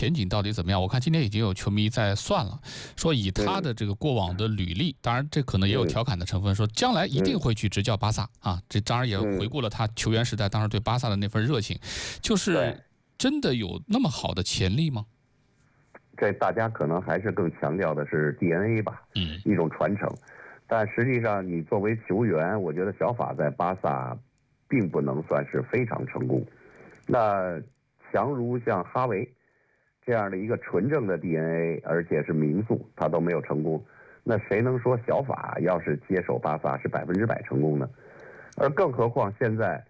前景到底怎么样？我看今天已经有球迷在算了，说以他的这个过往的履历，当然这可能也有调侃的成分，说将来一定会去执教巴萨啊。这当然也回顾了他球员时代当时对巴萨的那份热情，就是真的有那么好的潜力吗？ 这大家可能还是更强调的是 DNA 吧，一种传承。但实际上，你作为球员，我觉得小法在巴萨并不能算是非常成功。那强如像哈维这样的一个纯正的 DNA， 而且是名宿，他都没有成功。那谁能说小法要是接手巴萨是100%成功呢？而更何况现在